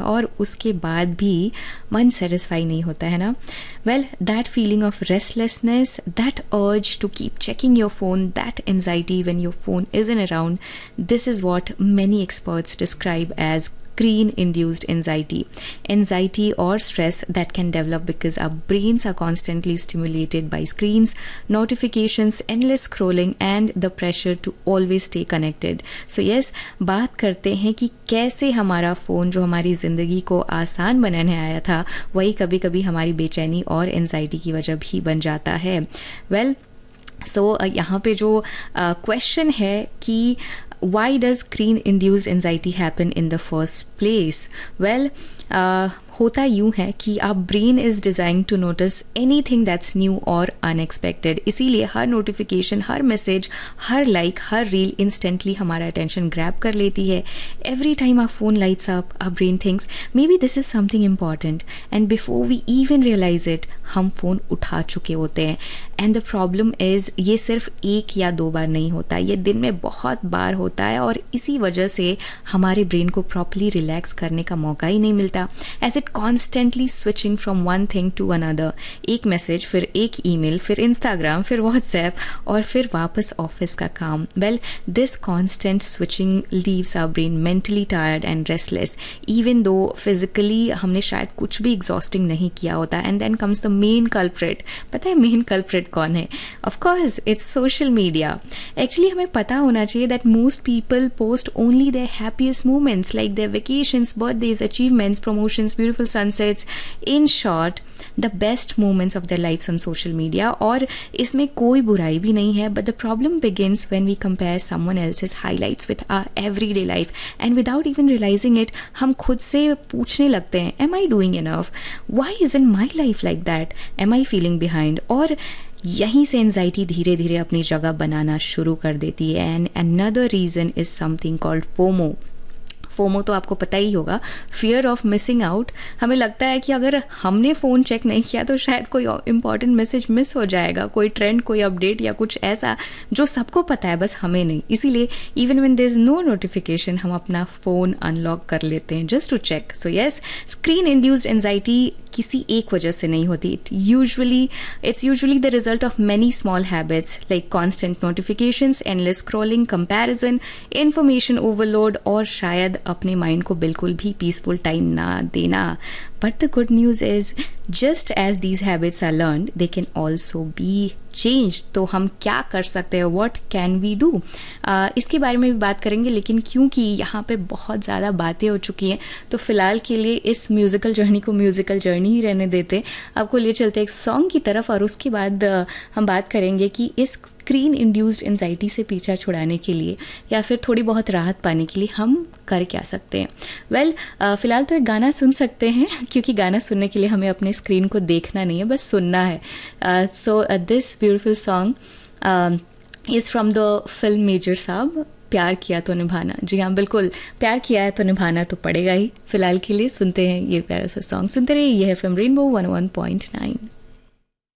और उसके बाद भी मन सेटिस्फाई नहीं होता है ना. Well, that feeling of restlessness, that urge to keep checking your phone, that anxiety when your phone isn't around, this is what many experts describe as screen induced anxiety. Anxiety or stress that can develop because our brains are constantly stimulated by screens, notifications, endless scrolling and the pressure to always stay connected. So yes, बात करते हैं कि कैसे हमारा phone जो हमारी ज़िंदगी को आसान बनाने आया था वही कभी कभी हमारी बेचैनी और एंजाइटी की वजह भी बन जाता है. वेल, सो यहाँ पे जो क्वेश्चन है कि why does screen induced anxiety happen in the first place? Well, होता यूँ है कि our brain is designed to notice anything that's new or unexpected. इसीलिए हर नोटिफिकेशन, हर मैसेज, हर लाइक, हर रील इंस्टेंटली हमारा अटेंशन ग्रैब कर लेती है. Every time our phone lights up, our brain thinks maybe this is something important and before we even realize it हम phone उठा चुके होते हैं. एंड द प्रॉब्लम इज़ ये सिर्फ एक या दो बार नहीं होता, ये दिन में बहुत बार होता है और इसी वजह से हमारे ब्रेन को प्रॉपरली रिलैक्स करने का मौका ही नहीं मिलता. As it constantly switching from one thing to another. एक मैसेज, फिर एक ईमेल, फिर इंस्टाग्राम, फिर व्हाट्सएप और फिर वापस ऑफिस का काम. Well, this constant switching leaves our brain mentally tired and restless even though physically हमने शायद कुछ भी एग्जॉस्टिंग नहीं किया होता. And then comes the main culprit. पता है मेन कल्प्रिट कौन है? Of course it's social media. Actually हमें पता होना चाहिए that most people post only there happiest moments like there vacations, birthdays, achievements, promotions, beautiful sunsets, in short the best moments of their lives on social media. और इसमें कोई बुराई भी नहीं है, but the problem begins when we compare someone else's highlights with our everyday life and without even realising it हम खुद से पूछने लगते हैं, M I doing enough? Why isn't my life like that? M I feeling behind? और यहीं से anxiety धीरे धीरे अपनी जगह बनाना शुरू कर देती है. And another reason is something called FOMO. FOMO तो आपको पता ही होगा, फियर ऑफ मिसिंग आउट. हमें लगता है कि अगर हमने फ़ोन चेक नहीं किया तो शायद कोई इंपॉर्टेंट मैसेज मिस हो जाएगा, कोई ट्रेंड, कोई अपडेट या कुछ ऐसा जो सबको पता है बस हमें नहीं. इसीलिए even when there is no notification हम अपना फ़ोन अनलॉक कर लेते हैं just to check. So yes, screen induced anxiety किसी एक वजह से नहीं होती. It's usually the result of many small habits like constant notifications, endless scrolling, comparison, information overload और शायद अपने माइंड को बिल्कुल भी पीसफुल टाइम ना देना. But the good news is, just as these habits are learned, they can also be changed. तो हम क्या कर सकते हैं? What can we do? इसके बारे में भी बात करेंगे, लेकिन क्योंकि यहाँ पे बहुत ज़्यादा बातें हो चुकी हैं तो फिलहाल के लिए इस म्यूज़िकल जर्नी को म्यूज़िकल जर्नी ही रहने देते हैं. आपको ले चलते हैं एक सॉन्ग की तरफ और उसके बाद हम बात करेंगे कि इस स्क्रीन इंड्यूस्ड एंजाइटी से पीछा छुड़ाने के लिए या फिर थोड़ी बहुत राहत पाने के लिए हम कर क्या सकते हैं. वेल, फ़िलहाल तो एक गाना सुन सकते हैं क्योंकि गाना सुनने के लिए हमें अपने स्क्रीन को देखना नहीं है, बस सुनना है. So this beautiful song is from the film major साहब, प्यार किया तो निभाना. जी हाँ, बिल्कुल, प्यार किया है तो निभाना तो पड़ेगा ही. फिलहाल के लिए सुनते हैं ये प्यारा सा सॉन्ग. सुनते रहिए, ये है FM रेनबो 101.9.